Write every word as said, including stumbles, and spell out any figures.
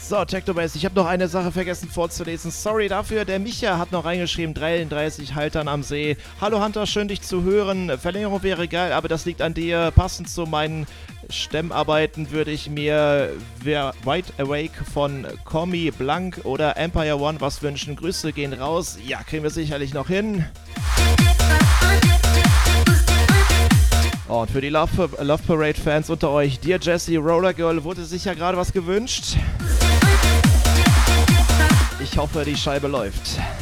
So, Technobase, ich habe noch eine Sache vergessen vorzulesen. Sorry dafür, der Micha hat noch reingeschrieben, dreiunddreißig Haltern am See. Hallo Hunter, schön dich zu hören. Verlängerung wäre geil, aber das liegt an dir. Passend zu meinen Stemmarbeiten würde ich mir Wide Awake von Comi Blank oder Empire One was wünschen. Grüße gehen raus. Ja, kriegen wir sicherlich noch hin. Oh, und für die Love, Love Parade Fans unter euch, Dear Jessie, Roller Girl, wurde sich ja gerade was gewünscht. Ich hoffe, die Scheibe läuft.